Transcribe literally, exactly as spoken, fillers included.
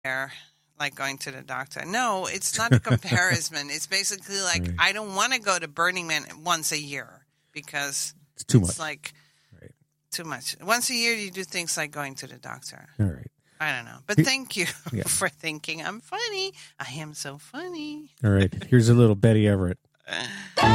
compare, like going to the doctor. No, it's not a comparison. It's basically like Right. I don't want to go to Burning Man once a year because It's too it's much. like Right. too much. Once a year, you do things like going to the doctor. All right. I don't know. But He- thank you Yeah. for thinking I'm funny. I am so funny. All right. Here's a little Betty Everett.